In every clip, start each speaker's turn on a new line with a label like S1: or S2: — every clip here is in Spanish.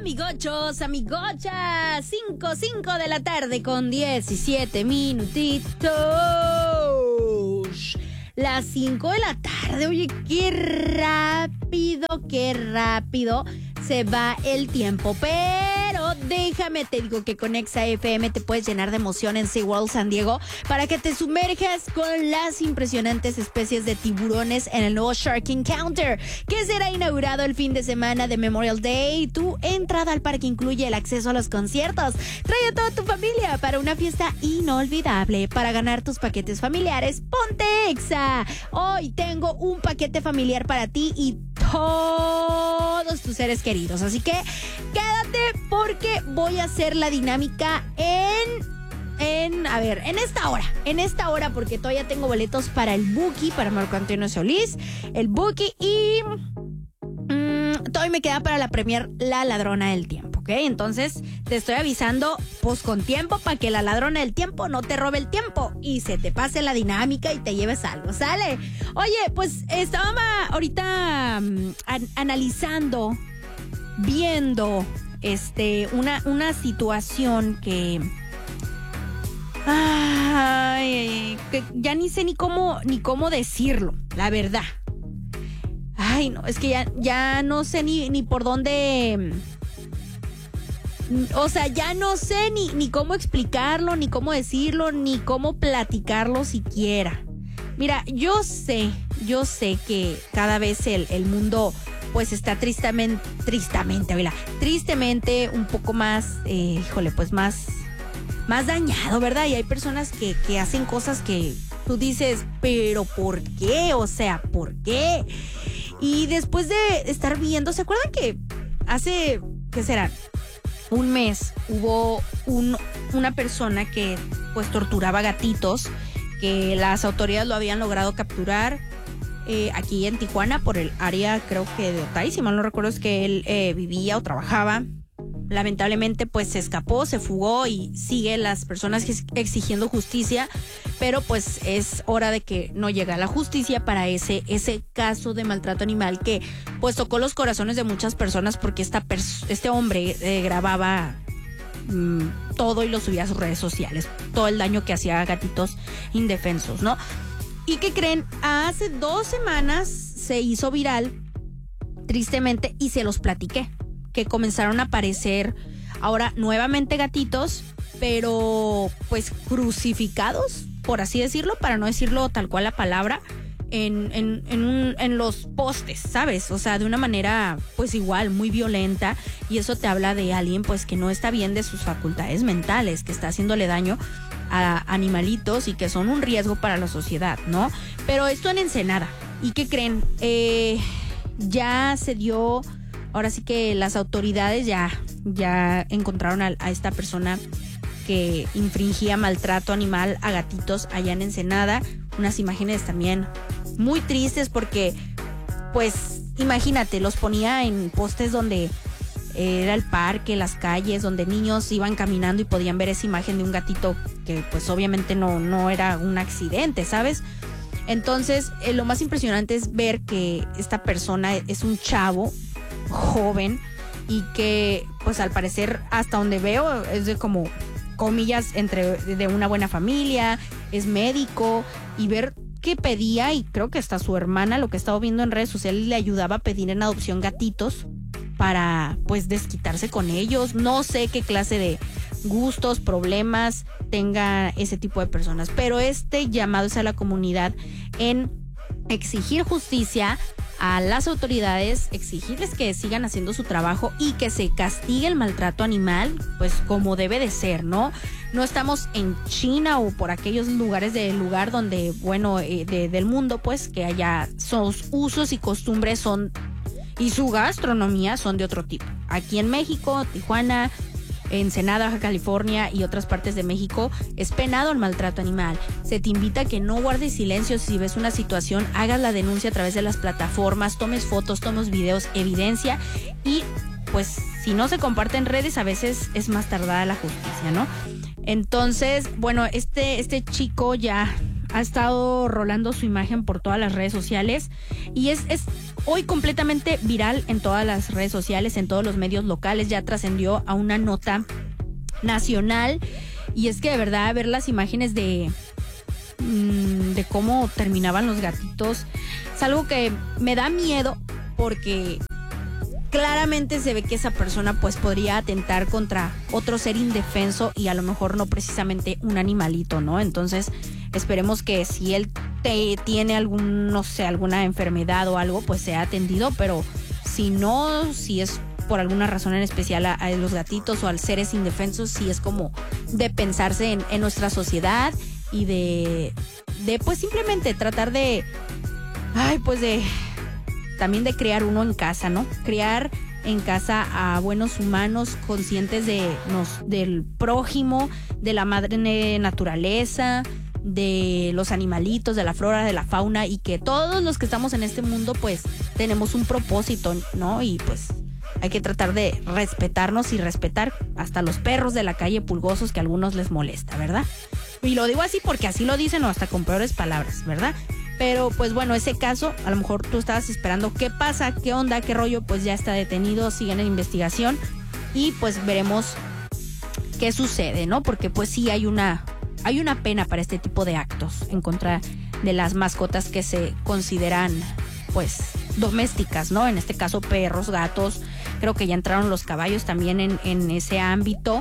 S1: amigochos, amigochas, 5 de la tarde con 17 minutitos. Las 5 de la tarde, oye, qué rápido se va el tiempo. Pero déjame, te digo que con Exa FM te puedes llenar de emoción en SeaWorld San Diego para que te sumerjas con las impresionantes especies de tiburones en el nuevo Shark Encounter, que será inaugurado el fin de semana de Memorial Day. Tu entrada al parque incluye el acceso a los conciertos. Trae a toda tu familia para una fiesta inolvidable. Para ganar tus paquetes familiares, ponte Exa. Hoy tengo un paquete familiar para ti y todos tus seres queridos. Así que quédate porque voy a hacer la dinámica en esta hora, porque todavía tengo boletos para el Buki, para Marco Antonio Solís, el Buki, y todavía me queda para la premier La Ladrona del Tiempo, ¿ok? Entonces te estoy avisando pues con tiempo para que la ladrona del tiempo no te robe el tiempo y se te pase la dinámica y te lleves algo, ¿sale? Oye, pues estaba ahorita analizando, viendo una situación que que ya ni sé ni cómo decirlo, la verdad. Ay, no, es que ya no sé ni por dónde. O sea, ya no sé ni cómo explicarlo, ni cómo decirlo, ni cómo platicarlo siquiera. Mira, yo sé que cada vez el mundo pues está tristemente un poco más, más dañado, ¿verdad? Y hay personas que hacen cosas que tú dices, pero ¿por qué? O sea, ¿por qué? Y después de estar viendo, ¿se acuerdan que hace, qué será, un mes hubo una persona que pues torturaba gatitos, que las autoridades lo habían logrado capturar aquí en Tijuana por el área, creo que de Otay, si mal no recuerdo es que él vivía o trabajaba. Lamentablemente pues se escapó, se fugó y sigue las personas exigiendo justicia, pero pues es hora de que no llegue a la justicia para ese caso de maltrato animal que pues tocó los corazones de muchas personas, porque este hombre grababa todo y lo subía a sus redes sociales, todo el daño que hacía a gatitos indefensos, ¿no? ¿Y qué creen? Hace 2 semanas se hizo viral, tristemente, y se los platiqué, que comenzaron a aparecer ahora nuevamente gatitos, pero pues crucificados, por así decirlo, para no decirlo tal cual la palabra, en los postes, ¿sabes? O sea, de una manera pues igual, muy violenta, y eso te habla de alguien pues que no está bien de sus facultades mentales, que está haciéndole daño a animalitos y que son un riesgo para la sociedad, ¿no? Pero esto en Ensenada. ¿Y qué creen? Ya se dio. Ahora sí que las autoridades ya encontraron a esta persona que infringía maltrato animal a gatitos allá en Ensenada. Unas imágenes también muy tristes porque, pues, imagínate, los ponía en postes donde era el parque, las calles, donde niños iban caminando y podían ver esa imagen de un gatito que, pues, obviamente no era un accidente, ¿sabes? Entonces, lo más impresionante es ver que esta persona es un chavo joven y que pues al parecer, hasta donde veo, es de como comillas de una buena familia, es médico, y ver que pedía, y creo que hasta su hermana, lo que he estado viendo en redes sociales, le ayudaba a pedir en adopción gatitos para pues desquitarse con ellos. No sé qué clase de gustos, problemas tenga ese tipo de personas, pero este llamado es a la comunidad en exigir justicia a las autoridades, exigirles que sigan haciendo su trabajo y que se castigue el maltrato animal, pues como debe de ser, ¿no? No estamos en China o por aquellos lugares del mundo, pues, que allá sus usos y costumbres y su gastronomía son de otro tipo. Aquí en México, Tijuana, Ensenada, Baja California y otras partes de México, es penado el maltrato animal. Se te invita a que no guardes silencio si ves una situación, hagas la denuncia a través de las plataformas, tomes fotos, tomes videos, evidencia, y pues si no se comparte en redes, a veces es más tardada la justicia, ¿no? Entonces, bueno, este chico ya ha estado rolando su imagen por todas las redes sociales y es hoy completamente viral en todas las redes sociales, en todos los medios locales, ya trascendió a una nota nacional. Y es que de verdad ver las imágenes de cómo terminaban los gatitos es algo que me da miedo, porque claramente se ve que esa persona pues podría atentar contra otro ser indefenso y a lo mejor no precisamente un animalito, ¿no? Entonces esperemos que si él tiene alguna enfermedad o algo, pues sea atendido, pero si no, si es por alguna razón en especial a los gatitos o a seres indefensos, sí es como de pensarse en nuestra sociedad y de pues simplemente tratar de también de crear uno en casa, ¿no? Crear en casa a buenos humanos conscientes del prójimo, de la madre naturaleza, de los animalitos, de la flora, de la fauna, y que todos los que estamos en este mundo pues tenemos un propósito, ¿no? Y pues hay que tratar de respetarnos y respetar hasta los perros de la calle pulgosos que a algunos les molesta, ¿verdad? Y lo digo así porque así lo dicen, o hasta con peores palabras, ¿verdad? Pero pues bueno, ese caso, a lo mejor tú estabas esperando qué pasa, qué onda, qué rollo, pues ya está detenido, siguen en investigación y pues veremos qué sucede, ¿no? Porque pues sí hay una pena para este tipo de actos en contra de las mascotas que se consideran pues domésticas, ¿no? En este caso perros, gatos, creo que ya entraron los caballos también en ese ámbito.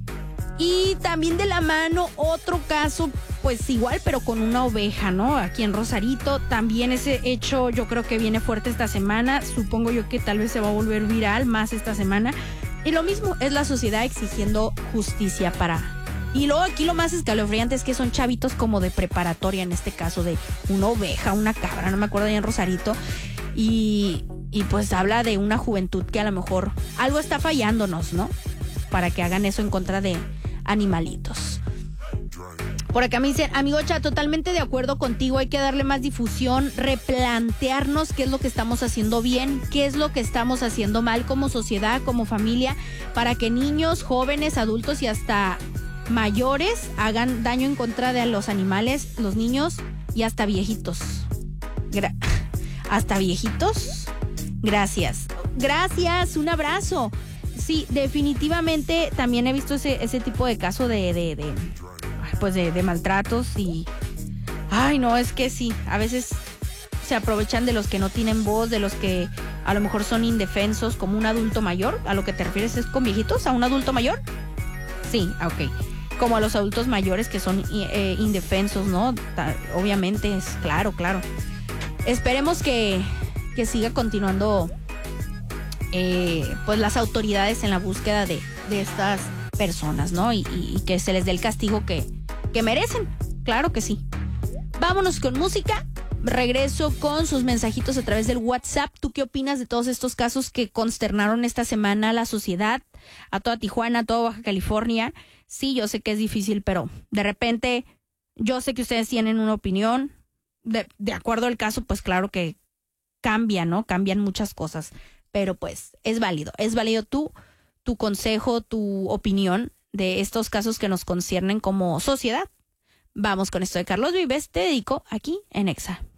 S1: Y también de la mano otro caso pues igual pero con una oveja, ¿no? Aquí en Rosarito también ese hecho yo creo que viene fuerte esta semana, supongo yo que tal vez se va a volver viral más esta semana. Y lo mismo es la sociedad exigiendo justicia y luego aquí lo más escalofriante es que son chavitos como de preparatoria, en este caso de una oveja, una cabra, no me acuerdo, ya en Rosarito. Y pues habla de una juventud que a lo mejor algo está fallándonos, ¿no? Para que hagan eso en contra de animalitos. Por acá me dicen, amigocha, totalmente de acuerdo contigo, hay que darle más difusión, replantearnos qué es lo que estamos haciendo bien, qué es lo que estamos haciendo mal como sociedad, como familia, para que niños, jóvenes, adultos y hasta mayores hagan daño en contra de los animales, los niños y hasta viejitos. ¿Hasta viejitos? Gracias, un abrazo. Sí, definitivamente también he visto ese tipo de caso de maltratos y ay no, es que sí, a veces se aprovechan de los que no tienen voz, de los que a lo mejor son indefensos, como un adulto mayor. ¿A lo que te refieres es con viejitos? ¿A un adulto mayor? Sí, ok. Como a los adultos mayores que son indefensos, ¿no? Obviamente, es claro. Esperemos que siga continuando pues las autoridades en la búsqueda de estas personas, ¿no? Y que se les dé el castigo que merecen. Claro que sí. Vámonos con música. Regreso con sus mensajitos a través del WhatsApp. ¿Tú qué opinas de todos estos casos que consternaron esta semana a la sociedad, a toda Tijuana, a toda Baja California? Sí, yo sé que es difícil, pero de repente yo sé que ustedes tienen una opinión. De acuerdo al caso, pues claro que cambia, ¿no? Cambian muchas cosas. Pero pues es válido tu consejo, tu opinión de estos casos que nos conciernen como sociedad. Vamos con esto de Carlos Vives, te dedico aquí en Exa.